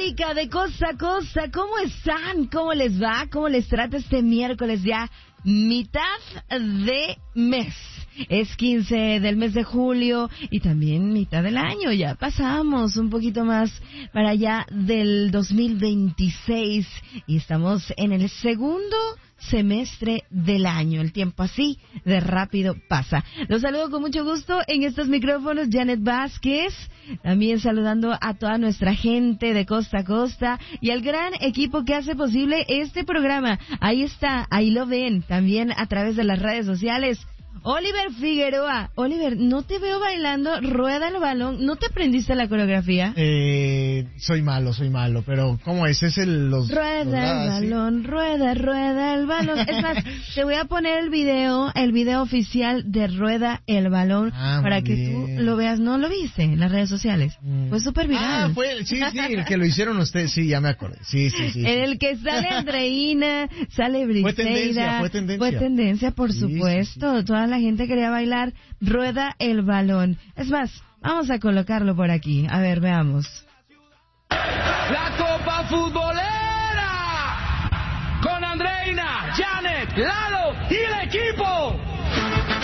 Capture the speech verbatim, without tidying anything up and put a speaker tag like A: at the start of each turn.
A: Angélica de Costa a Costa, ¿cómo están? ¿Cómo les va? ¿Cómo les trata este miércoles ya? Mitad de mes. Es quince del mes de julio y también mitad del año. Ya pasamos un poquito más para allá del dos mil veintiséis y estamos en el segundo semestre del año. El tiempo así de rápido pasa. Los saludo con mucho gusto en estos micrófonos, Janet Vázquez, también saludando a toda nuestra gente de costa a costa y al gran equipo que hace posible este programa. Ahí está, ahí lo ven, también a través de las redes sociales. Oliver Figueroa. Oliver, no te veo bailando, rueda el balón. ¿No te aprendiste la coreografía?
B: Eh, soy malo, soy malo, pero ¿cómo es? Es el... Los,
A: rueda
B: los,
A: el
B: ah,
A: balón, ¿sí? rueda, rueda el balón. Es más, te voy a poner el video, el video oficial de Rueda el Balón, ah, para que bien. Tú lo veas. ¿No lo viste en las redes sociales? Mm. Fue súper viral.
B: Ah, fue, sí, sí, el que lo hicieron ustedes, sí, ya me acordé. Sí, sí, sí.
A: En
B: sí.
A: el que sale Andreina, sale Briseida.
B: Fue tendencia, fue tendencia.
A: Fue tendencia, por
B: sí,
A: supuesto. Sí, sí. Toda la gente quería bailar Rueda el Balón. Es más, vamos a colocarlo por aquí. A ver, veamos.
C: La Copa Futbolera con Andreina, Janet, Lalo.